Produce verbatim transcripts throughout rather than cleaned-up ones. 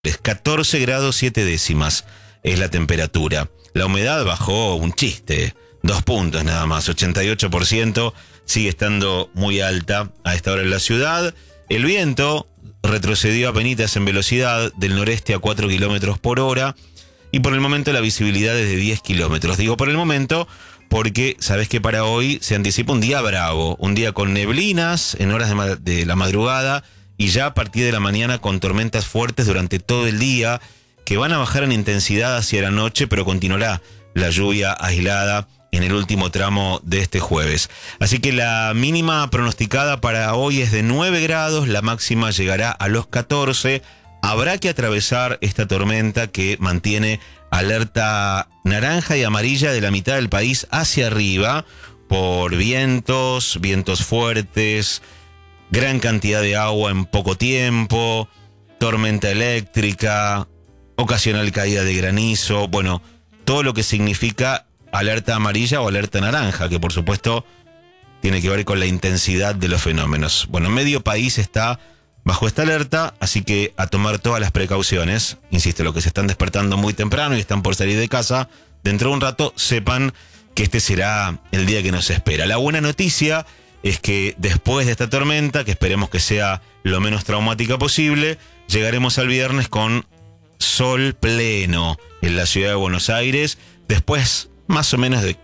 catorce grados siete décimas es la temperatura. La humedad bajó un chiste, dos puntos nada más, ochenta y ocho por ciento, sigue estando muy alta a esta hora en la ciudad. El viento retrocedió apenitas en velocidad del noreste a cuatro kilómetros por hora y por el momento la visibilidad es de diez kilómetros. Digo por el momento porque sabes que para hoy se anticipa un día bravo, un día con neblinas en horas de, ma- de la madrugada y ya a partir de la mañana con tormentas fuertes durante todo el día que van a bajar en intensidad hacia la noche, pero continuará la lluvia aislada en el último tramo de este jueves. Así que la mínima pronosticada para hoy es de nueve grados, la máxima llegará a los catorce. Habrá que atravesar esta tormenta que mantiene alerta naranja y amarilla de la mitad del país hacia arriba por vientos, vientos fuertes, gran cantidad de agua en poco tiempo, tormenta eléctrica, ocasional caída de granizo, bueno, todo lo que significa alerta amarilla o alerta naranja, que por supuesto tiene que ver con la intensidad de los fenómenos. Bueno, medio país está bajo esta alerta, así que a tomar todas las precauciones. Insisto, los que se están despertando muy temprano y están por salir de casa, dentro de un rato sepan que este será el día que nos espera. La buena noticia es que después de esta tormenta, que esperemos que sea lo menos traumática posible, llegaremos al viernes con sol pleno en la ciudad de Buenos Aires, después más o menos de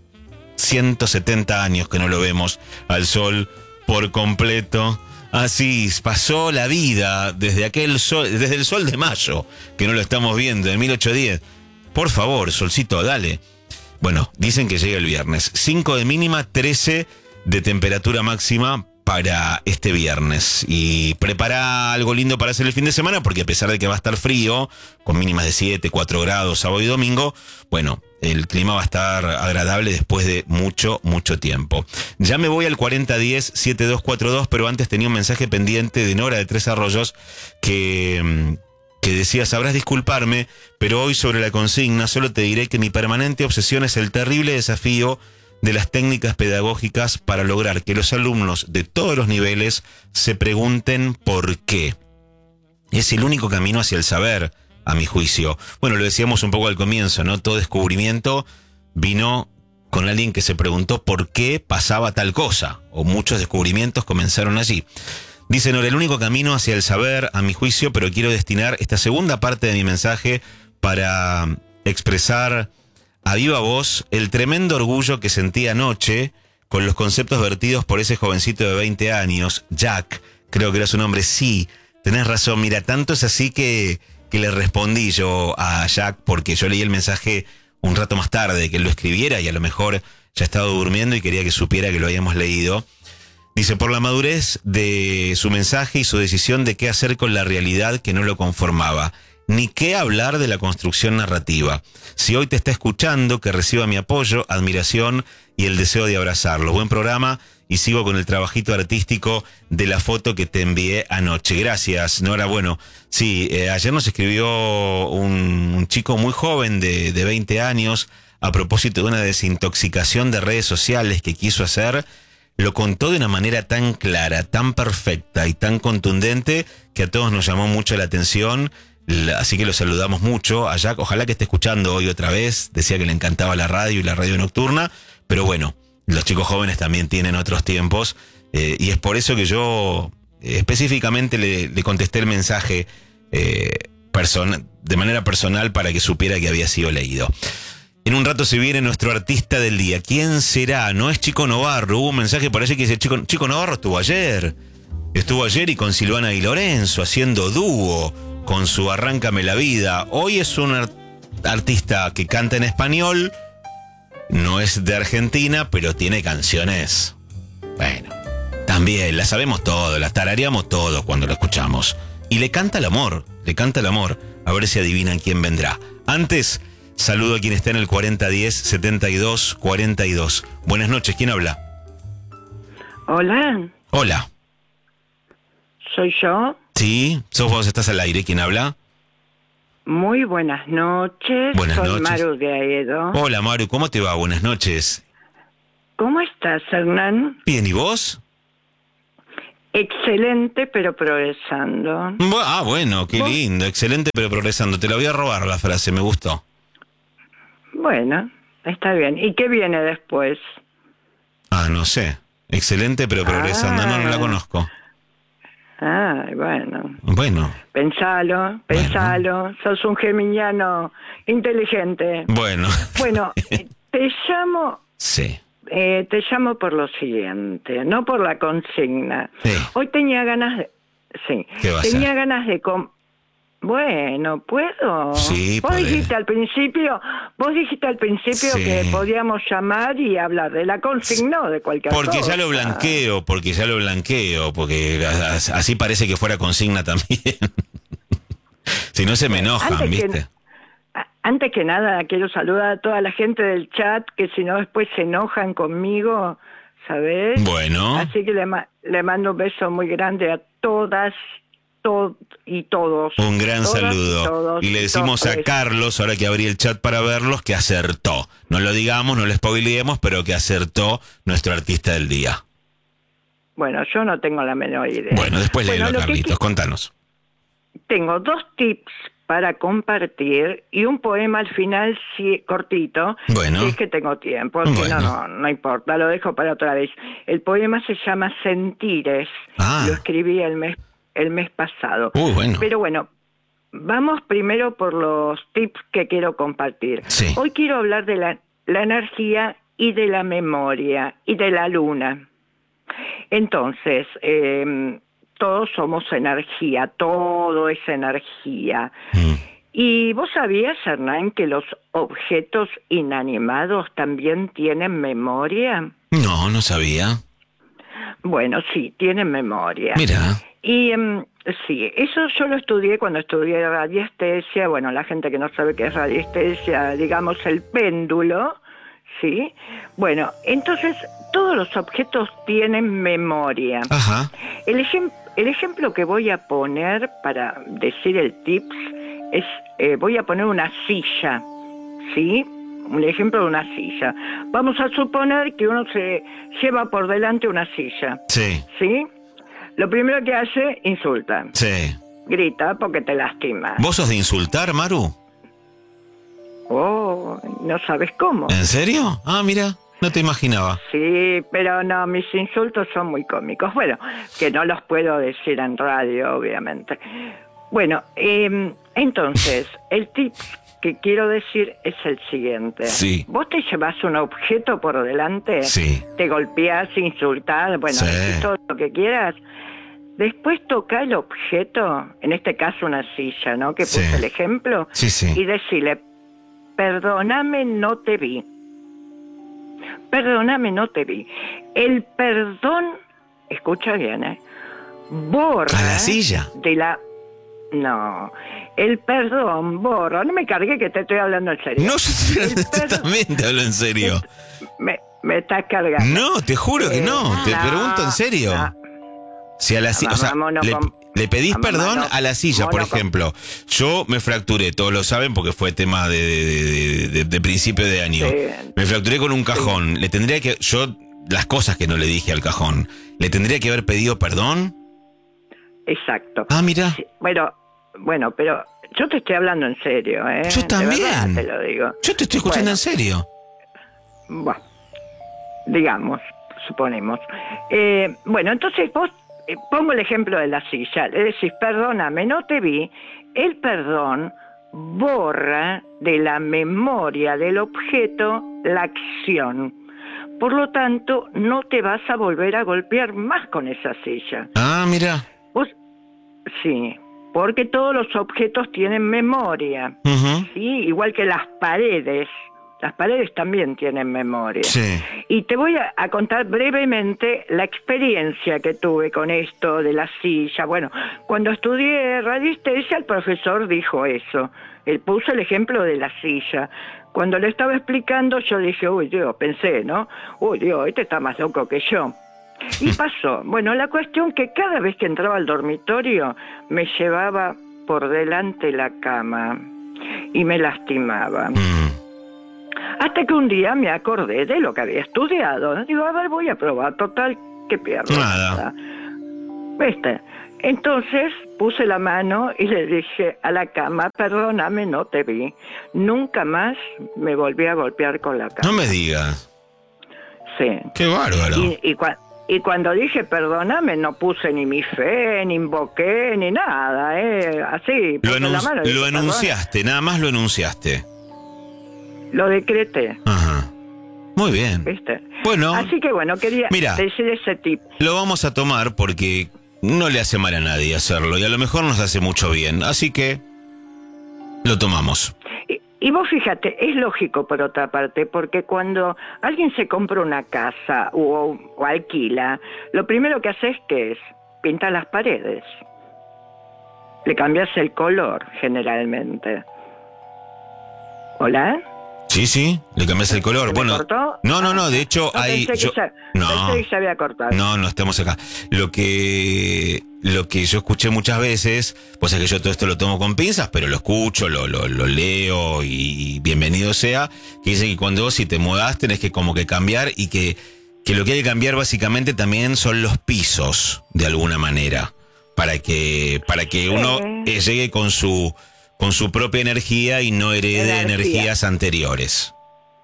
ciento setenta años que no lo vemos al sol por completo. Así pasó la vida desde aquel sol, desde el sol de mayo, que no lo estamos viendo, en mil ochocientos diez. Por favor, solcito, dale. Bueno, dicen que llega el viernes. cinco de mínima, trece de temperatura máxima para este viernes. Y prepara algo lindo para hacer el fin de semana, porque a pesar de que va a estar frío, con mínimas de siete, cuatro grados sábado y domingo, bueno, el clima va a estar agradable después de mucho, mucho tiempo. Ya me voy al cuarenta diez setenta y dos cuarenta y dos, pero antes tenía un mensaje pendiente de Nora de Tres Arroyos que, que decía: sabrás disculparme, pero hoy sobre la consigna solo te diré que mi permanente obsesión es el terrible desafío de las técnicas pedagógicas para lograr que los alumnos de todos los niveles se pregunten por qué. Es el único camino hacia el saber, a mi juicio. Bueno, lo decíamos un poco al comienzo, ¿no? Todo descubrimiento vino con alguien que se preguntó por qué pasaba tal cosa, o muchos descubrimientos comenzaron allí. Dice Nora, el único camino hacia el saber, a mi juicio, pero quiero destinar esta segunda parte de mi mensaje para expresar a viva voz el tremendo orgullo que sentí anoche con los conceptos vertidos por ese jovencito de veinte años, Jack, creo que era su nombre. Sí, tenés razón, mira, tanto es así que, que le respondí yo a Jack, porque yo leí el mensaje un rato más tarde, que él lo escribiera y a lo mejor ya estaba durmiendo y quería que supiera que lo habíamos leído. Dice, por la madurez de su mensaje y su decisión de qué hacer con la realidad que no lo conformaba. Ni qué hablar de la construcción narrativa. Si hoy te está escuchando, que reciba mi apoyo, admiración y el deseo de abrazarlo. Buen programa y sigo con el trabajito artístico de la foto que te envié anoche. Gracias, Nora. Bueno, sí, eh, ayer nos escribió un, un chico muy joven de, de veinte años a propósito de una desintoxicación de redes sociales que quiso hacer. Lo contó de una manera tan clara, tan perfecta y tan contundente que a todos nos llamó mucho la atención. Así que lo saludamos mucho a Jack. Ojalá que esté escuchando hoy otra vez. Decía que le encantaba la radio y la radio nocturna. Pero bueno, los chicos jóvenes también tienen otros tiempos. Eh, y es por eso que yo eh, específicamente le, le contesté el mensaje eh, person- de manera personal para que supiera que había sido leído. En un rato se viene nuestro artista del día. ¿Quién será? No es Chico Novarro. Hubo un mensaje por allí que dice, Chico, Chico Novarro estuvo ayer. Estuvo ayer y con Silvana y Lorenzo haciendo dúo con su Arráncame la vida. Hoy es un art- artista que canta en español, no es de Argentina, pero tiene canciones. Bueno, también las sabemos todos, las tarareamos todos cuando lo escuchamos. Y le canta el amor, le canta el amor. A ver si adivinan quién vendrá. Antes, saludo a quien está en el cuarenta diez setenta y dos cuarenta y dos. Buenas noches, ¿quién habla? Hola. Hola. ¿Soy yo? Sí, sos vos, estás al aire. ¿Quién habla? Muy buenas noches. Buenas Soy noches. Maru de Aedo. Hola, Maru, ¿cómo te va? Buenas noches. ¿Cómo estás, Hernán? Bien, ¿y vos? Excelente, pero progresando. Bu- Ah, bueno, qué ¿Vos? lindo. Excelente, pero progresando. Te la voy a robar la frase, me gustó. Bueno, está bien. ¿Y qué viene después? Ah, no sé. Excelente, pero progresando. No, no la Ah. conozco. Ah, bueno. Bueno, Pensalo, pensalo. Sos un geminiano inteligente. bueno. Bueno, te llamo, Sí. eh, te llamo por lo siguiente, no por la consigna. Sí. Hoy tenía ganas de, sí, ¿Qué va a tenía ser? ganas de com- Bueno, ¿puedo? Sí, vos podés. dijiste al principio, vos dijiste al principio Sí. que podíamos llamar y hablar de la consigna o de cualquier cosa. Porque ya lo blanqueo, porque ya lo blanqueo, porque a- a- así parece que fuera consigna también. Si no se me enojan, Antes que- ¿viste? A- Antes que nada, quiero saludar a toda la gente del chat, que si no después se enojan conmigo, ¿sabés? Bueno. Así que le, ma- le mando un beso muy grande a todas, to- y todos. Un gran Todas saludo. Y, todos, Y le decimos a todos. Carlos, ahora que abrí el chat para verlos, que acertó. No lo digamos, no le spoileemos, pero que acertó nuestro artista del día. Bueno, yo no tengo la menor idea. Bueno, después Bueno, léelo, lo que Carlitos, qui- contanos. Tengo dos tips para compartir y un poema al final, sí, cortito, Bueno. si es que tengo tiempo, si Bueno. no, no, no importa, lo dejo para otra vez. El poema se llama Sentires, Ah. lo escribí el mes, el mes pasado. Uy, bueno. Pero bueno, vamos primero por los tips que quiero compartir. Sí. Hoy quiero hablar de la, la energía y de la memoria y de la luna. Entonces, eh, todos somos energía, todo es energía. Mm. ¿Y vos sabías, Hernán, que los objetos inanimados también tienen memoria? No, no sabía. Bueno, sí, tienen memoria. Mira. Y em, sí, eso yo lo estudié cuando estudié radiestesia. Bueno, la gente que no sabe qué es radiestesia, digamos el péndulo, ¿sí? Bueno, entonces todos los objetos tienen memoria. Ajá. El, ejem- el ejemplo que voy a poner para decir el tips es, eh, voy a poner una silla, ¿sí? Un ejemplo de una silla. Vamos a suponer que uno se lleva por delante una silla, Sí, ¿sí? Lo primero que hace, insulta, sí. grita porque te lastima. ¿Vos sos de insultar, Maru? Oh, no sabes cómo. ¿En serio? Ah, mira, no te imaginaba. Sí, pero no, mis insultos son muy cómicos. Bueno, que no los puedo decir en radio, obviamente. Bueno, eh, entonces, el tip que quiero decir es el siguiente. Sí. Vos te llevas un objeto por delante, Sí. te golpeás, insultás, bueno, Sí. decís todo lo que quieras. Después toca el objeto, en este caso una silla, ¿no? Que puse Sí. el ejemplo. Sí, sí. Y decirle, perdóname, no te vi. Perdóname, no te vi. El perdón, escucha bien, ¿eh? Borra ¿A la silla? de la... No, el perdón borra. No me cargué que te estoy hablando en serio. No, yo El te- perdón- también te hablo en serio. Me, me estás cargando. No, te juro que no. Te no, pregunto en serio. no. Si a la silla, o sea, Vamos, no le, com- le pedís vamos, perdón no- a la silla, vamos, por no com- ejemplo. Yo me fracturé, todos lo saben porque fue tema de, de, de- de- de principio de año. Sí. Me fracturé con un cajón. Le tendría que, yo, las cosas que no le dije al cajón, ¿le tendría que haber pedido perdón? Exacto. Ah, mira. Sí, bueno, bueno, pero yo te estoy hablando en serio, ¿eh? Yo De también. verdad te lo digo. Yo te estoy escuchando Bueno. en serio. Bueno, digamos, suponemos. Eh, bueno, entonces vos, eh, pongo el ejemplo de la silla, le decís, perdóname, no te vi. El perdón borra de la memoria del objeto la acción. Por lo tanto, no te vas a volver a golpear más con esa silla. Ah, mira. Vos, sí, porque todos los objetos tienen memoria. Ujú. Sí, igual que las paredes. Las paredes también tienen memoria. Sí. Y te voy a, a contar brevemente la experiencia que tuve con esto de la silla. Bueno, cuando estudié radiestesia, el profesor dijo eso. Él puso el ejemplo de la silla. Cuando le estaba explicando, yo dije, uy, Dios, pensé, ¿no? Uy, Dios, este está más loco que yo. Y pasó. Bueno, la cuestión que cada vez que entraba al dormitorio, me llevaba por delante la cama y me lastimaba. Mm. Hasta que un día me acordé de lo que había estudiado. Digo, a ver, voy a probar, total, ¿qué pierdo? Nada. ¿Viste? Entonces puse la mano y le dije a la cama, perdóname, no te vi. Nunca más me volví a golpear con la cama. No me digas. Sí. Qué bárbaro. Y, y, cua- y cuando dije perdóname, no puse ni mi fe, ni invoqué, ni nada, ¿eh? Así, Lo, puse la enun- mano y lo dije, enunciaste, nada más lo enunciaste. "Perdona". Lo decreté, Ajá. Muy bien. ¿viste? Bueno, Así que bueno, quería mira. decir ese tip. lo vamos a tomar porque no le hace mal a nadie hacerlo y a lo mejor nos hace mucho bien. Así que lo tomamos. Y, y vos fíjate, es lógico por otra parte, porque cuando alguien se compra una casa o, o alquila, lo primero que haces que es pintar las paredes. Le cambias el color, generalmente. ¿Hola? Sí, sí, le cambias el color. ¿Se me Bueno, cortó? no, no, no, de hecho No, hay... pensé, yo- que se, no, pensé que se había cortado. no, no estamos acá. Lo que lo que yo escuché muchas veces, pues es que yo todo esto lo tomo con pinzas, pero lo escucho, lo, lo, lo leo y bienvenido sea, que dicen que cuando vos si te mudas tenés que como que cambiar y que, que lo que hay que cambiar básicamente también son los pisos, de alguna manera, para que, para que uno eh, llegue con su... con su propia energía y no herede Energía. energías anteriores.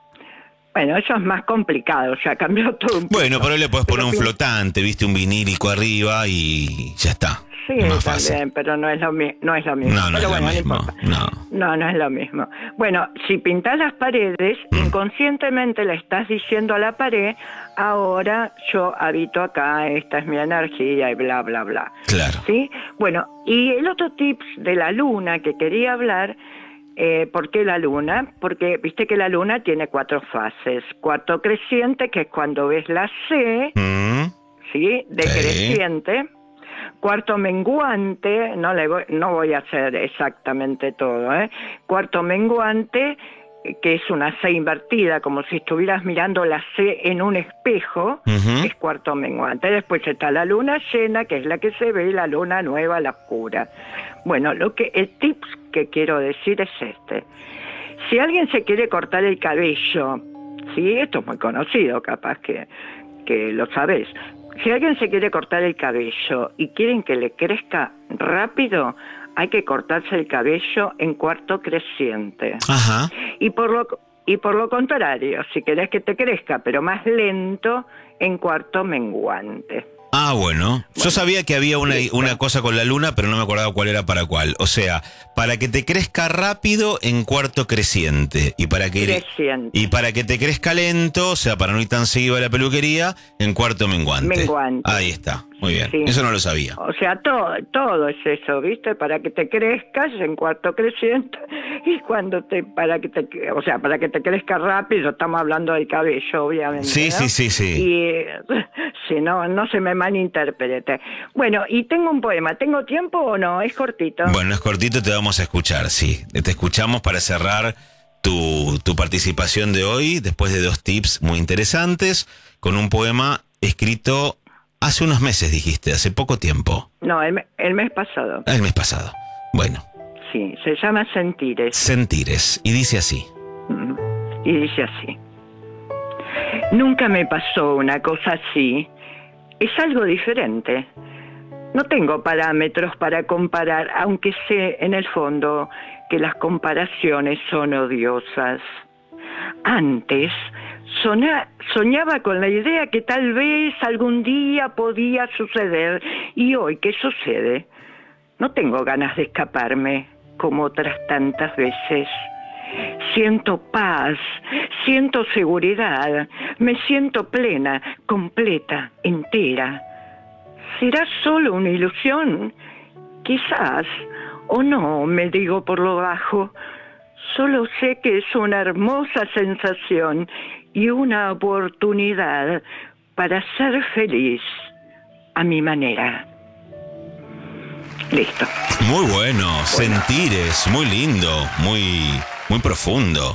Bueno, eso es más complicado, o sea, cambió todo un poco. Bueno, pero le puedes poner Pero un pin- flotante, viste, un vinílico arriba y ya está. Sí, es más está fácil. bien, pero no es lo, mi- no es lo mismo. No, no Pero es bueno, lo mismo. importa. No. No, no es lo mismo. Bueno, si pintas las paredes, Mm. inconscientemente le estás diciendo a la pared, ahora yo habito acá, esta es mi energía y bla, bla, bla. Claro. ¿Sí? Bueno, y el otro tips de la luna que quería hablar, eh, ¿por qué la luna? Porque viste que la luna tiene cuatro fases. Cuarto creciente, que es cuando ves la C, Mm, ¿sí? Decreciente. Sí. Cuarto menguante, no le voy, no voy a hacer exactamente todo, ¿eh? Cuarto menguante, eh, que es una C invertida, como si estuvieras mirando la C en un espejo, Ujú. es cuarto menguante. Después está la luna llena, que es la que se ve, y la luna nueva, la oscura. Bueno, lo que el tips que quiero decir es este. Si alguien se quiere cortar el cabello, sí, esto es muy conocido, capaz que, que lo sabés. Si alguien se quiere cortar el cabello y quieren que le crezca rápido, hay que cortarse el cabello en cuarto creciente. Ajá. Y por lo y por lo contrario, si querés que te crezca, pero más lento, en cuarto menguante. Ah, bueno. Yo Bueno, sabía que había una, listo. una cosa con la luna, pero no me acordaba cuál era para cuál. O sea, para que te crezca rápido en cuarto creciente. Y para que Creciente. y para que te crezca lento, o sea, para no ir tan seguido a la peluquería, en cuarto menguante. Menguante. Ahí está. Muy bien. Sí. Eso no lo sabía. O sea, todo, todo es eso, ¿viste? Para que te crezcas en cuarto creciente y cuando te, para que te, o sea, para que te crezca rápido, estamos hablando del cabello, obviamente. Sí, ¿no? sí, sí, sí. Y eh, si no, no se me malinterprete. Bueno, y tengo un poema. ¿Tengo tiempo o no? Es cortito. Bueno, es cortito, te vamos a escuchar, sí. Te escuchamos para cerrar tu, tu participación de hoy, después de dos tips muy interesantes, con un poema escrito hace unos meses, dijiste, hace poco tiempo. No, el, me- el mes pasado. El mes pasado. Bueno, Sí, se llama Sentires. Sentires. Y dice así. Mm, Y dice así. Nunca me pasó una cosa así. Es algo diferente. No tengo parámetros para comparar, aunque sé en el fondo que las comparaciones son odiosas. Antes soña- soñaba con la idea que tal vez algún día podía suceder, y hoy, ¿qué sucede? No tengo ganas de escaparme como otras tantas veces. Siento paz, siento seguridad, me siento plena, completa, entera. ¿Será solo una ilusión? Quizás, o no, me digo por lo bajo. Solo sé que es una hermosa sensación y una oportunidad para ser feliz a mi manera. Listo. Muy bueno, Sentires, muy lindo, muy, muy profundo.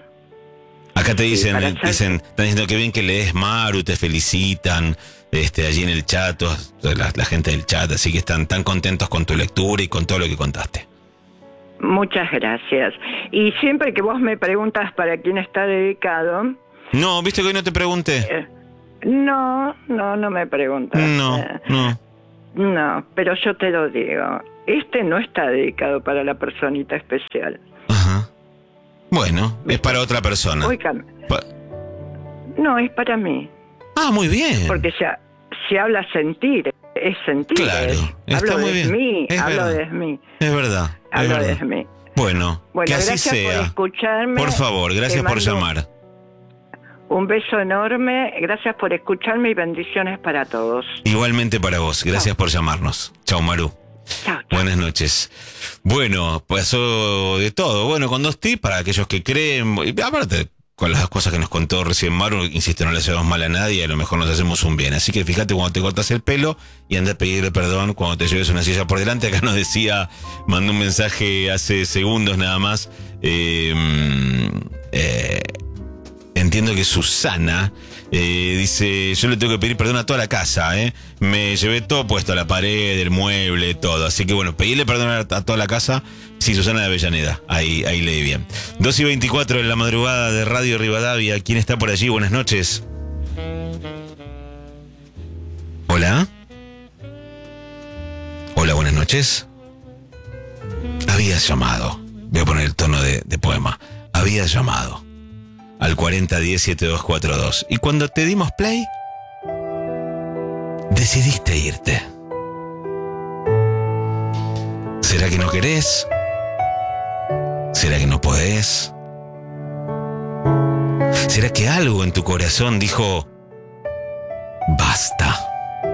Acá te dicen, para ser- dicen, están diciendo que bien que lees Maru, te felicitan, este, allí en el chat, todos- la, la gente del chat, así que están tan contentos con tu lectura y con todo lo que contaste. Muchas gracias. Y siempre que vos me preguntas para quién está dedicado, No, viste que hoy no te pregunté. eh, no, no, no me preguntas. No, Eh, no. No, pero yo te lo digo, este no está dedicado para la personita especial. Ajá. Bueno, es para otra persona. Oiga, Pa- no, es para mí. ah, muy bien. Porque se, se habla sentir, es sentir. Claro, es. está Hablo muy de bien. mí, Es hablo verdad. de mí. Es verdad, es Hablo verdad. de mí. Bueno, Bueno, que así gracias sea. por escucharme. Por favor, gracias Te por mando llamar. Un beso enorme, gracias por escucharme y bendiciones para todos. Igualmente para vos, gracias Chao. por llamarnos. Chao, Maru. Chao, chao. Buenas noches. Bueno, pasó de todo. Bueno, con dos tips para aquellos que creen. Y aparte, con las cosas que nos contó recién Maru, insisto, no le hacemos mal a nadie, a lo mejor nos hacemos un bien. Así que fíjate cuando te cortas el pelo y anda a pedirle perdón cuando te lleves una silla por delante. Acá nos decía, mandó un mensaje hace segundos nada más. Eh, eh, entiendo que Susana eh, dice, yo le tengo que pedir perdón a toda la casa, ¿eh? Me llevé todo puesto, la pared, el mueble, todo. Así que bueno, pedirle perdón a, a toda la casa. Sí, Susana de Avellaneda, ahí, ahí leí bien. dos y veinticuatro en la madrugada de Radio Rivadavia. ¿Quién está por allí? Buenas noches. Hola. Hola, buenas noches. Habías llamado. Voy a poner el tono de, de poema. Habías llamado al cuarenta diez setenta y dos cuarenta y dos. Y cuando te dimos play, decidiste irte. ¿Será que no querés? ¿Será que no podés? ¿Será que algo en tu corazón dijo basta?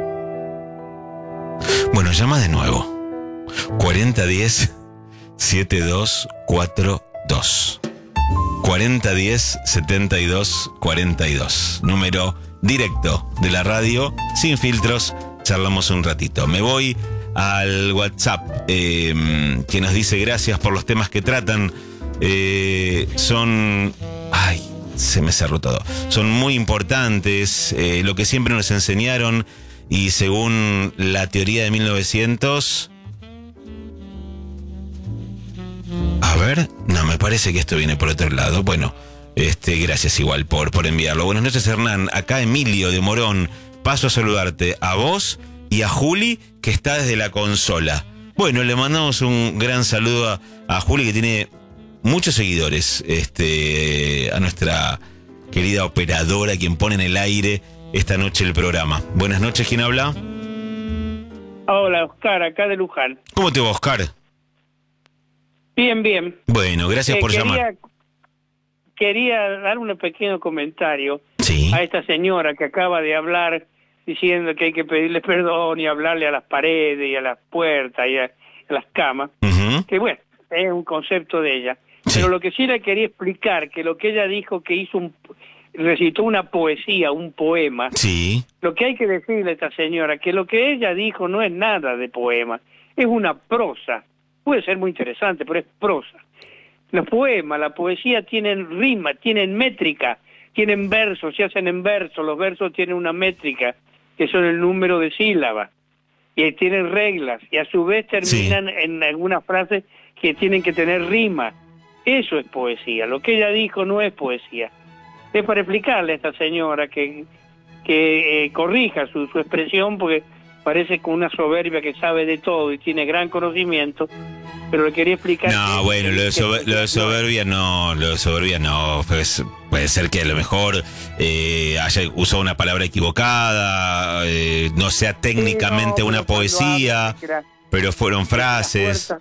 Bueno, llama de nuevo. cuarenta diez setenta y dos cuarenta y dos. cuarenta diez setenta y dos cuarenta y dos. Número directo de la radio, sin filtros, charlamos un ratito. Me voy al WhatsApp, eh, que nos dice gracias por los temas que tratan. Eh, son... Ay, se me cerró todo. Son muy importantes, eh, lo que siempre nos enseñaron, y según la teoría de mil novecientos... A ver, no, me parece que esto viene por otro lado. Bueno, este, gracias igual por, por enviarlo. Buenas noches, Hernán. Acá Emilio de Morón. Paso a saludarte a vos y a Juli, que está desde la consola. Bueno, le mandamos un gran saludo a, a Juli, que tiene muchos seguidores. Este, a nuestra querida operadora, quien pone en el aire esta noche el programa. Buenas noches, ¿quién habla? Hola, Oscar, acá de Luján. ¿Cómo te va, Oscar? Bien, bien. Bueno, gracias Eh, por quería, llamar. Quería dar un pequeño comentario Sí. a esta señora que acaba de hablar diciendo que hay que pedirle perdón y hablarle a las paredes y a las puertas y a, a las camas. Uh-huh. Que bueno, es un concepto de ella. Sí. Pero lo que sí le quería explicar, que lo que ella dijo que hizo un... recitó una poesía, un poema. Sí. Lo que hay que decirle a esta señora, que lo que ella dijo no es nada de poema, es una prosa. Puede ser muy interesante, pero es prosa. Los poemas, la poesía tienen rima, tienen métrica, tienen versos, se hacen en versos, los versos tienen una métrica, que son el número de sílabas, y tienen reglas, y a su vez terminan sí. en algunas frases que tienen que tener rima. Eso es poesía. Lo que ella dijo no es poesía. Es para explicarle a esta señora que, que eh, corrija su, su expresión, porque parece con una soberbia que sabe de todo y tiene gran conocimiento, pero le quería explicar... No, que, bueno, lo de, sober, lo de soberbia no, lo de soberbia no, pues, puede ser que a lo mejor eh, haya usado una palabra equivocada, eh, no sea técnicamente sí, no, una poesía, habla, la, pero fueron frases...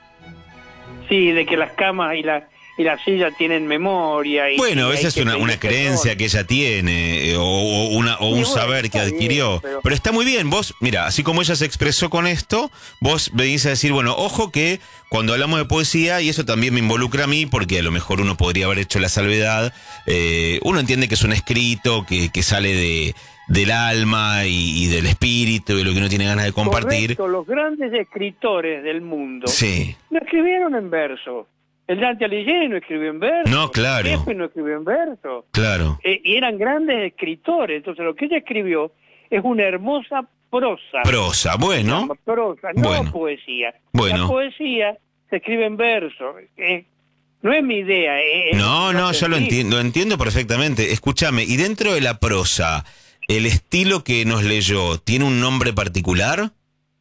Sí, de que las camas y la... y la silla tienen memoria. Y bueno, y esa es una, una creencia que ella tiene, o, o, una, o un sí, bueno, saber que adquirió. Bien, pero... pero está muy bien, vos, mira, así como ella se expresó con esto, vos venís a decir, bueno, ojo que cuando hablamos de poesía, y eso también me involucra a mí, porque a lo mejor uno podría haber hecho la salvedad, eh, uno entiende que es un escrito que, que sale de... del alma y, y del espíritu y lo que uno tiene ganas de compartir. Correcto, los grandes escritores del mundo sí. no escribieron en verso. El Dante Alighieri no escribió en verso. No, claro. Shakespeare no escribió en verso. Claro. Eh, y eran grandes escritores. Entonces lo que ella escribió es una hermosa prosa. Prosa, bueno. Prosa, no bueno. poesía. Bueno. La poesía se escribe en verso. Eh, no es mi idea. Eh, no, no, yo lo entiendo, lo entiendo perfectamente. Escúchame, y dentro de la prosa, ¿el estilo que nos leyó tiene un nombre particular?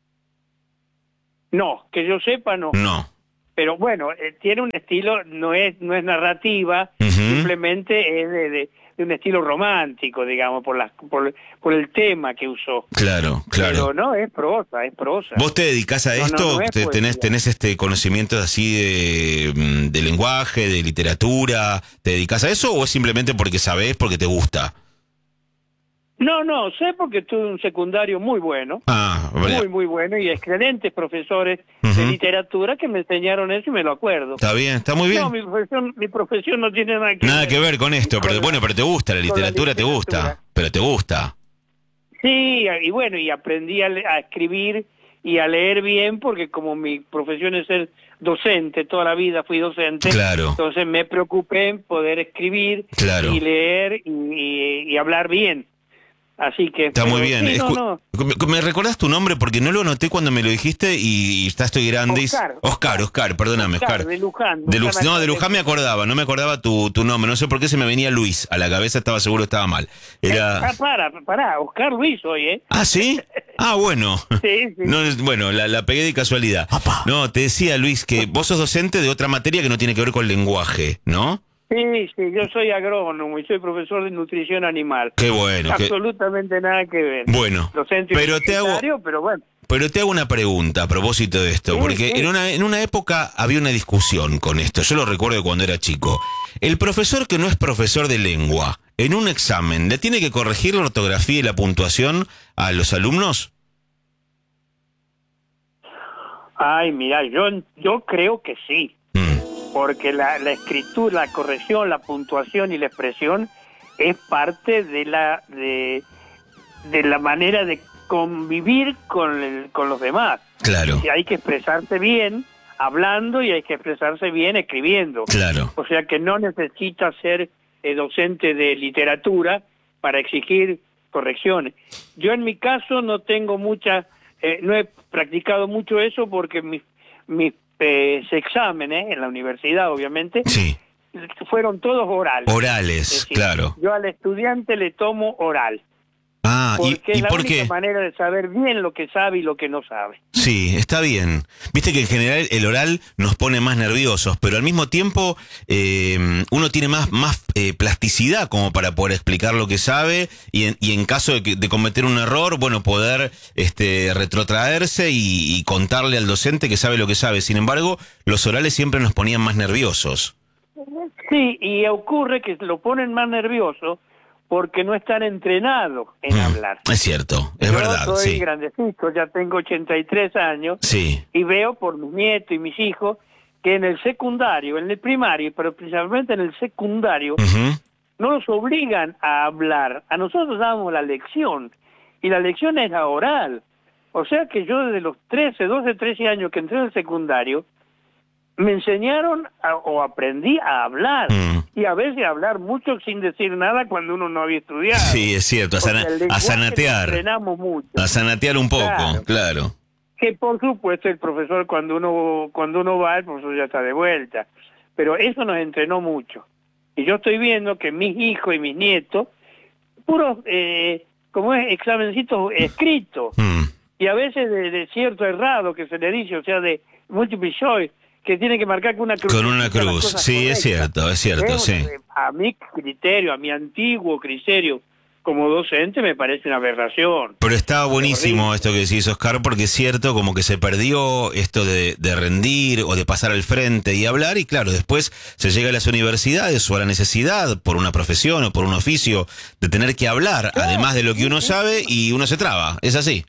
No, que yo sepa, no. No. Pero bueno, eh, tiene un estilo, no es no es narrativa, Uh-huh. simplemente es de, de, de un estilo romántico, digamos, por, las, por, por el tema que usó. Claro, claro. Pero no, es prosa, es prosa. ¿Vos te dedicás a No, esto? no, no es ¿Te- ¿Tenés, poesía. tenés este conocimiento así de, mm, de lenguaje, de literatura? ¿Te dedicás a eso o es simplemente porque sabés, porque te gusta? No, no, sé porque tuve un secundario muy bueno, Ah, vale. muy, muy bueno, y excelentes profesores Ujú. de literatura que me enseñaron eso y me lo acuerdo. Está bien, está muy bien. No, mi profesión, mi profesión no tiene nada que Nada ver. que ver con esto, pero con bueno, la- pero te gusta, la con la literatura te gusta, literatura. pero te gusta. Sí, y bueno, y aprendí a, le- a escribir y a leer bien porque como mi profesión es ser docente, toda la vida fui docente, Claro. entonces me preocupé en poder escribir Claro. y leer y, y- y hablar bien. Así que... Está pero muy bien. sí, no, Escu- no. ¿Me, me recordás tu nombre? Porque no lo anoté cuando me lo dijiste y, y ya estoy grande. y- Oscar. Oscar, Oscar, perdóname, Oscar. Oscar, de Luján. De Lu- Luján no, de Academy. Luján me acordaba, no me acordaba tu, tu nombre. No sé por qué se me venía Luis a la cabeza, estaba seguro estaba mal. Era... Ah, para, para, Oscar Luis hoy, ¿eh? Ah, ¿sí? Ah, bueno. Sí, sí. No, es- bueno, la, la pegué de casualidad. No, te decía, Luis, que vos sos docente de otra materia que no tiene que ver con lenguaje, ¿no? Sí, sí, yo soy agrónomo y soy profesor de nutrición animal. Qué bueno. qué- Absolutamente nada que ver. Bueno, Docente pero te hago- universitario, pero bueno. Pero te hago una pregunta a propósito de esto, Sí, porque sí. en una, en una época había una discusión con esto, yo lo recuerdo cuando era chico. El profesor que no es profesor de lengua, en un examen, ¿le tiene que corregir la ortografía y la puntuación a los alumnos? Ay, mira, yo, yo creo que sí, Mm, porque la, la escritura, la corrección, la puntuación y la expresión es parte de la de, de la manera de convivir con, el- con los demás. claro, Y hay que expresarse bien hablando y hay que expresarse bien escribiendo. claro. O sea que no necesita ser eh, docente de literatura para exigir correcciones. Yo en mi caso no tengo mucha, eh, no he practicado mucho eso porque mis, mis eh, exámenes en la universidad, obviamente, Sí, fueron todos orales. orales, Es decir, claro. yo al estudiante le tomo oral, Ah, ¿y, porque y es la por única qué? manera de saber bien lo que sabe y lo que no sabe. Sí, está bien. Viste que en general el oral nos pone más nerviosos, pero al mismo tiempo eh, uno tiene más, más eh, plasticidad como para poder explicar lo que sabe y en, y en caso de, que- de cometer un error, bueno, poder este, retrotraerse y, y contarle al docente que sabe lo que sabe. Sin embargo, los orales siempre nos ponían más nerviosos. Sí, y ocurre que lo ponen más nervioso porque no están entrenados en Mm, hablar. es cierto, es Yo verdad, soy sí. grandecito, ya tengo ochenta y tres años Sí, y veo por mis nietos y mis hijos que en el secundario, en el primario, pero principalmente en el secundario, ujú, no nos obligan a hablar. A nosotros damos la lección y la lección es la oral. O sea que yo desde los trece, doce, trece años que entré al secundario, me enseñaron a- o aprendí a hablar. Mm. Y a veces a hablar mucho sin decir nada cuando uno no había estudiado. sí, es cierto, a, Porque sana- el a lenguaje lo sanatear, entrenamos mucho. a sanatear un poco, Claro. claro. Que por supuesto el profesor cuando uno cuando uno va, el profesor ya está de vuelta. Pero eso nos entrenó mucho. Y yo estoy viendo que mis hijos y mis nietos, puros, eh, como es, examencitos escritos, Mm. y a veces de, de cierto errado que se le dice, o sea, de multiple choice, que tiene que marcar con una cruz. Con una cruz, sí, es cierto, es cierto, sí. A mi criterio, a mi antiguo criterio como docente, me parece una aberración. Pero está buenísimo horrible. esto que decís, Oscar, porque es cierto, como que se perdió esto de, de rendir o de pasar al frente y hablar, y claro, después se llega a las universidades o a la necesidad, por una profesión o por un oficio, de tener que hablar, además de lo que uno sabe, y uno se traba, es así.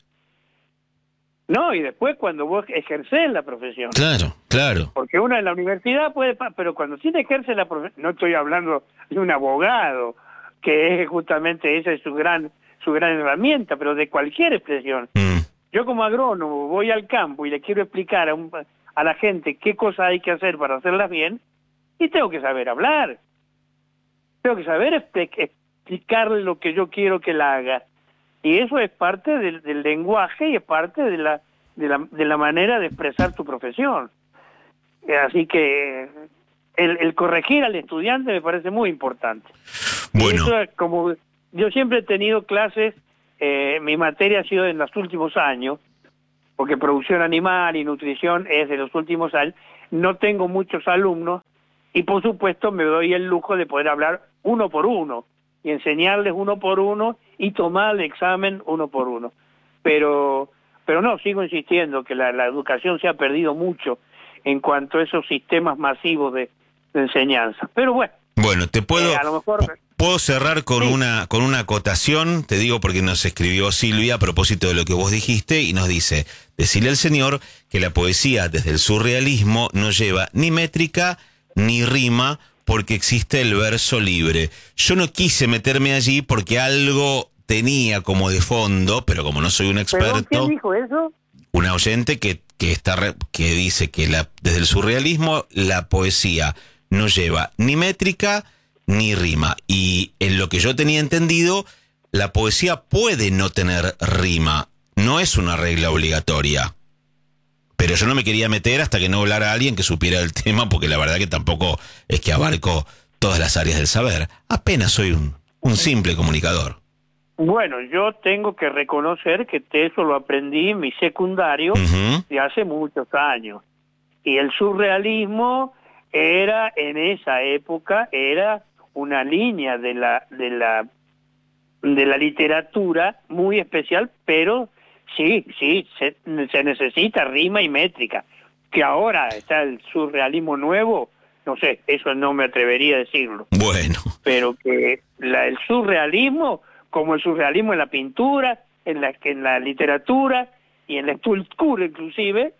No, y después cuando vos ejercés la profesión. Claro, claro. Porque uno en la universidad puede, pa- pero cuando sí ejerce la profesión, no estoy hablando de un abogado, que es justamente esa es su gran, su gran herramienta, pero de cualquier expresión. Mm, Yo como agrónomo voy al campo y le quiero explicar a, un, a la gente qué cosas hay que hacer para hacerlas bien, y tengo que saber hablar. Tengo que saber expli- explicarle lo que yo quiero que la haga. Y eso es parte del, del lenguaje y es parte de la, de la de la manera de expresar tu profesión. Eh, Así que el, el corregir al estudiante me parece muy importante. Bueno. Y eso es como yo siempre he tenido clases, eh, mi materia ha sido en los últimos años, porque producción animal y nutrición es de los últimos años, no tengo muchos alumnos y por supuesto me doy el lujo de poder hablar uno por uno y enseñarles uno por uno y tomar el examen uno por uno. Pero, pero no, sigo insistiendo que la, la educación se ha perdido mucho en cuanto a esos sistemas masivos de, de enseñanza. Pero bueno. Bueno, te puedo... Eh, a lo mejor... Puedo cerrar con sí. una con una acotación, te digo porque nos escribió Silvia a propósito de lo que vos dijiste y nos dice, decirle al señor que la poesía desde el surrealismo no lleva ni métrica ni rima porque existe el verso libre. Yo no quise meterme allí porque algo tenía como de fondo, pero como no soy un experto... ¿Quién dijo eso? Una oyente que, que, está re, que dice que la, desde el surrealismo la poesía no lleva ni métrica ni rima. Y en lo que yo tenía entendido, la poesía puede no tener rima. No es una regla obligatoria. Pero yo no me quería meter hasta que no hablara alguien que supiera el tema, porque la verdad que tampoco es que abarco todas las áreas del saber. Apenas soy un, un simple comunicador. Bueno, yo tengo que reconocer que eso lo aprendí en mi secundario uh-huh. de hace muchos años. Y el surrealismo era, en esa época, era una línea de la de la de la literatura muy especial, pero sí, sí, se, se necesita rima y métrica. Que ahora está el surrealismo nuevo, no sé, eso no me atrevería a decirlo. Bueno. Pero que la, el surrealismo, como el surrealismo en la pintura, en la, en la literatura y en la escultura inclusive,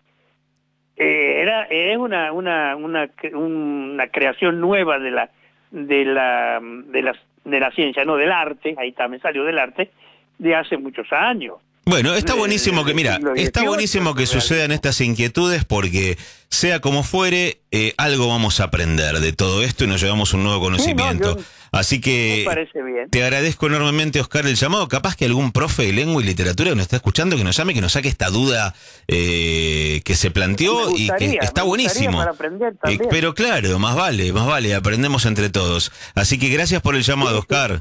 eh, era es una una una una creación nueva de la de la de la de la ciencia, no del arte, ahí está, me salió del arte, de hace muchos años. Bueno, está buenísimo que, mira, está buenísimo que sucedan estas inquietudes porque, sea como fuere, eh, algo vamos a aprender de todo esto y nos llevamos un nuevo conocimiento. Sí, no, yo, Así que bien. Te agradezco enormemente, Oscar, el llamado. Capaz que algún profe de lengua y literatura que nos está escuchando, que nos llame, que nos saque esta duda eh, que se planteó gustaría, y que está buenísimo. Para aprender también. Eh, pero claro, más vale, más vale, aprendemos entre todos. Así que gracias por el llamado, Oscar.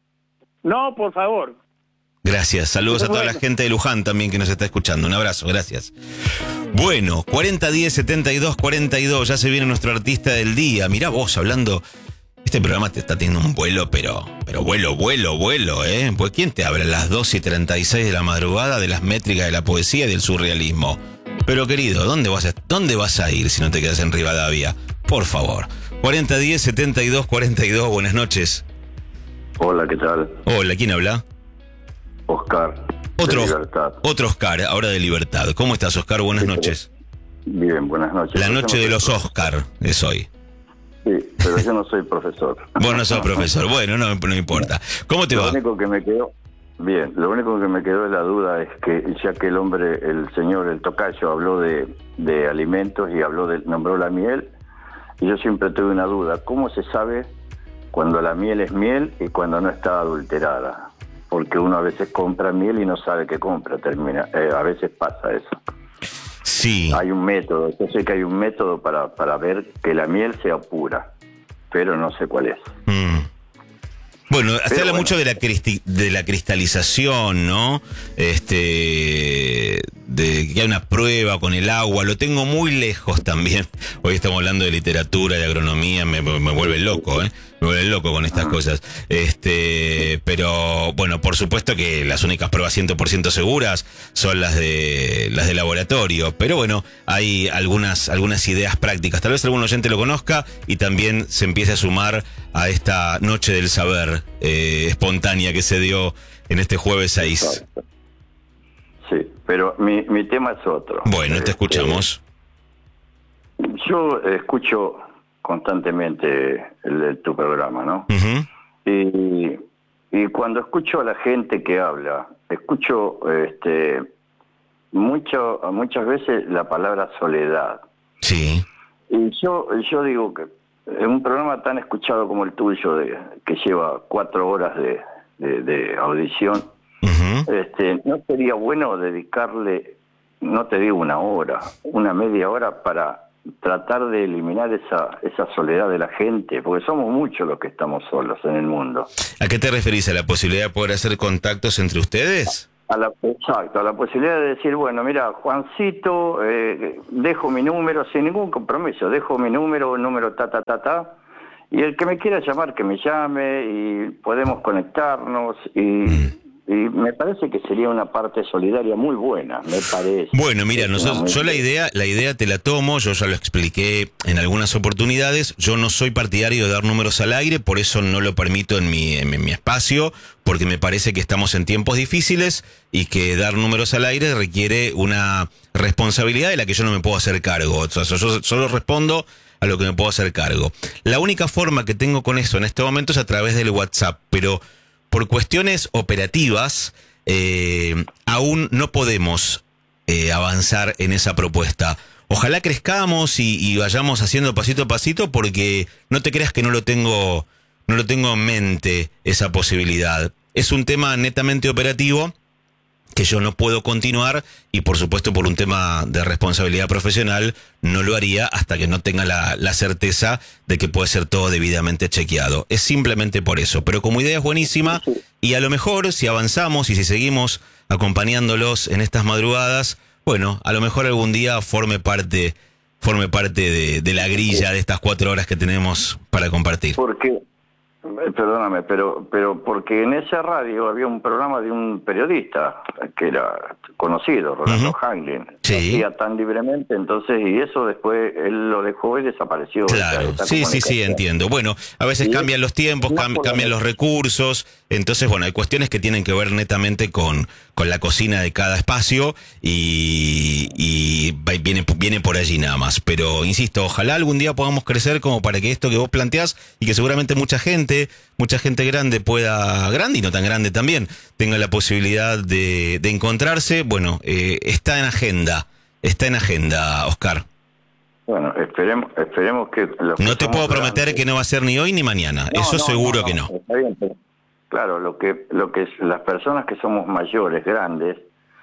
No, por favor. Gracias, saludos Pero a toda bueno. la gente de Luján también que nos está escuchando. Un abrazo, gracias. Bueno, cuarenta diez setenta y dos cuarenta y dos, ya se viene nuestro artista del día. Mirá vos hablando, este programa te está teniendo un vuelo, pero pero vuelo, vuelo, vuelo, ¿eh? Pues ¿quién te habla a las dos y treinta y seis de la madrugada de las métricas de la poesía y del surrealismo? Pero querido, ¿dónde vas a, dónde vas a ir si no te quedas en Rivadavia? Por favor. cuarenta diez setenta y dos cuarenta y dos, buenas noches. Hola, ¿qué tal? Hola, ¿quién habla? Oscar. Otro, de Libertad. otro Oscar, ahora de Libertad. ¿Cómo estás, Oscar? Buenas noches. Bien, buenas noches. La Yo noche no de soy los profesor. Oscar es hoy. Sí, pero yo no soy profesor. Vos no sos profesor. Bueno, no, no importa. ¿Cómo te Lo va? único que me quedó, bien, lo único que me quedó es la duda es que ya que el hombre, el señor, el tocayo habló de, de alimentos y habló de, nombró la miel, y yo siempre tuve una duda, ¿cómo se sabe cuando la miel es miel y cuando no está adulterada? Porque uno a veces compra miel y no sabe qué compra, termina, eh, a veces pasa eso. Sí. Hay un método, yo sé que hay un método para, para ver que la miel sea pura, pero no sé cuál es. Mm. Bueno, se habla bueno. mucho de la cristi- de la cristalización, ¿no? Este, de que hay una prueba con el agua. Lo tengo muy lejos también. Hoy estamos hablando de literatura, de agronomía, me, me vuelve loco, ¿eh? Me vuelve loco con estas cosas. Este, pero bueno, por supuesto que las únicas pruebas cien por ciento seguras son las de las de laboratorio. Pero bueno, hay algunas algunas ideas prácticas. Tal vez algún oyente lo conozca y también se empiece a sumar a esta noche del saber eh, espontánea que se dio en este jueves seis. Exacto. Sí, pero mi, mi tema es otro. Bueno, te escuchamos. Eh, yo escucho constantemente el, el- tu programa, ¿no? Uh-huh. Y, y cuando escucho a la gente que habla, escucho este, mucho, muchas veces la palabra soledad. Sí. Y yo, yo digo que en un programa tan escuchado como el tuyo, de, que lleva cuatro horas de, de, de audición, Uh-huh. este, ¿no sería bueno dedicarle, no te digo una hora, una media hora para tratar de eliminar esa, esa soledad de la gente? Porque somos muchos los que estamos solos en el mundo. ¿A qué te referís? ¿A la posibilidad de poder hacer contactos entre ustedes? A la, exacto, a la posibilidad de decir, bueno, mira, Juancito, eh, dejo mi número sin ningún compromiso, dejo mi número, número ta, ta, ta, ta, y el que me quiera llamar, que me llame, y podemos conectarnos, y, mm. y me parece que sería una parte solidaria muy buena, me parece. Bueno, mira, nosotros, yo la idea, la idea te la tomo, yo ya lo expliqué en algunas oportunidades, yo no soy partidario de dar números al aire, por eso no lo permito en mi, en mi, en mi espacio, porque me parece que estamos en tiempos difíciles y que dar números al aire requiere una responsabilidad de la que yo no me puedo hacer cargo. O sea, yo solo respondo a lo que me puedo hacer cargo. La única forma que tengo con eso en este momento es a través del WhatsApp, pero por cuestiones operativas eh, aún no podemos eh, avanzar en esa propuesta. Ojalá crezcamos y, y vayamos haciendo pasito a pasito, porque no te creas que no lo tengo, no lo tengo en mente esa posibilidad. Es un tema netamente operativo que yo no puedo continuar, y por supuesto por un tema de responsabilidad profesional no lo haría hasta que no tenga la, la certeza de que puede ser todo debidamente chequeado. Es simplemente por eso, pero como idea es buenísima, y a lo mejor si avanzamos y si seguimos acompañándolos en estas madrugadas, bueno, a lo mejor algún día forme parte, forme parte de, de la grilla de estas cuatro horas que tenemos para compartir. ¿Por qué? Perdóname, pero pero porque en esa radio había un programa de un periodista que era conocido, Rolando uh-huh. Hanglin, sí. hacía tan libremente, entonces, y eso después él lo dejó y desapareció. Claro, esa, esa sí, sí, sí, entiendo. Bueno, a veces y cambian los tiempos, cam- cambian los recursos, entonces, bueno, hay cuestiones que tienen que ver netamente con, con la cocina de cada espacio, y, y viene, viene por allí nada más. Pero, insisto, ojalá algún día podamos crecer como para que esto que vos planteás, y que seguramente mucha gente, mucha gente grande pueda, grande y no tan grande también, tenga la posibilidad de, de encontrarse. Bueno, eh, está en agenda, está en agenda, Oscar. Bueno, esperemos, esperemos que... Los que no te puedo prometer grandes, que no va a ser ni hoy ni mañana, no, eso no, seguro no, no, que no. Está bien, pero, claro, lo que, lo que es, las personas que somos mayores, grandes,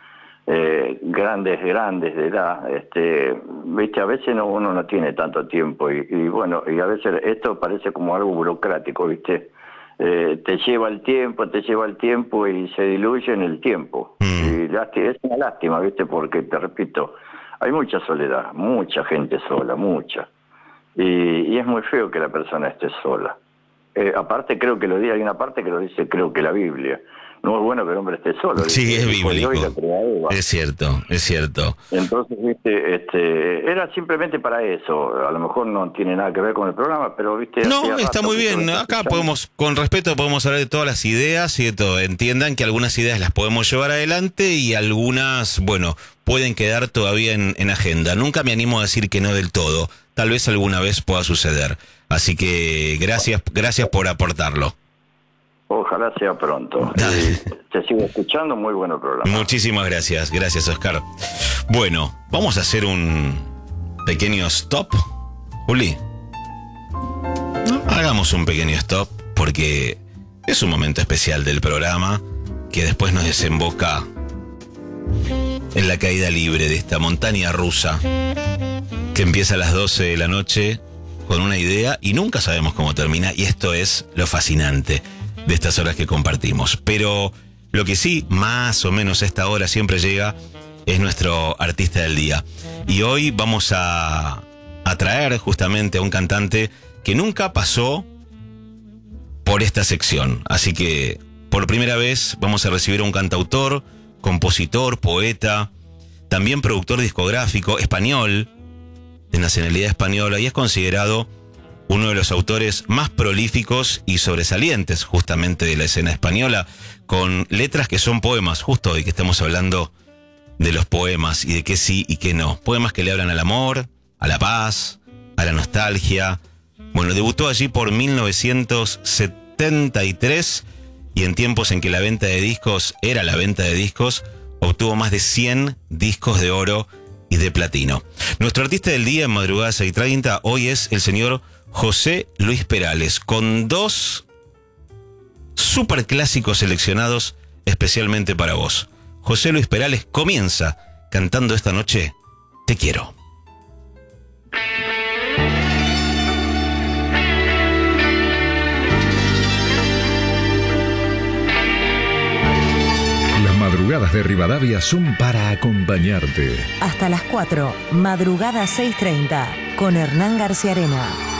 eh, grandes, grandes de edad, este, viste, a veces no, uno no tiene tanto tiempo, y, y bueno, y a veces esto parece como algo burocrático, viste. Eh, te lleva el tiempo, te lleva el tiempo y se diluye en el tiempo. Mm. Y es una lástima, ¿viste? Porque, te repito, hay mucha soledad, mucha gente sola, mucha. Y, y es muy feo que la persona esté sola. Eh, aparte, creo que lo dice, hay una parte que lo dice, creo que la Biblia. No es bueno que el hombre esté solo. Sí, dice, es bíblico. Es cierto, es cierto. Entonces, viste, este, era simplemente para eso. A lo mejor no tiene nada que ver con el programa, pero viste. No, está muy bien. Acá podemos, con respeto, podemos hablar de todas las ideas y de todo. Entiendan que algunas ideas las podemos llevar adelante y algunas, bueno, pueden quedar todavía en, en agenda. Nunca me animo a decir que no del todo. Tal vez alguna vez pueda suceder. Así que gracias, gracias por aportarlo. Ojalá sea pronto. Eh, te sigo escuchando, muy bueno programa. Muchísimas gracias, gracias Oscar. Bueno, vamos a hacer un pequeño stop, Juli. Hagamos un pequeño stop porque es un momento especial del programa que después nos desemboca en la caída libre de esta montaña rusa que empieza a las doce de la noche con una idea y nunca sabemos cómo termina, y esto es lo fascinante de estas horas que compartimos. Pero lo que sí, más o menos a esta hora siempre llega, es nuestro artista del día. Y hoy vamos a, a traer justamente a un cantante que nunca pasó por esta sección. Así que por primera vez vamos a recibir a un cantautor, compositor, poeta, también productor discográfico, español, de nacionalidad española, y es considerado uno de los autores más prolíficos y sobresalientes justamente de la escena española, con letras que son poemas, justo hoy que estamos hablando de los poemas y de qué sí y qué no. Poemas que le hablan al amor, a la paz, a la nostalgia. Bueno, debutó allí por mil novecientos setenta y tres y en tiempos en que la venta de discos era la venta de discos, obtuvo más de cien discos de oro y de platino. Nuestro artista del día en Madrugada seis y treinta hoy es el señor José Luis Perales, con dos superclásicos seleccionados especialmente para vos. José Luis Perales comienza cantando esta noche Te quiero. Las madrugadas Las de Rivadavia son para acompañarte. Hasta las cuatro, madrugada seis treinta, con Hernán García Arena.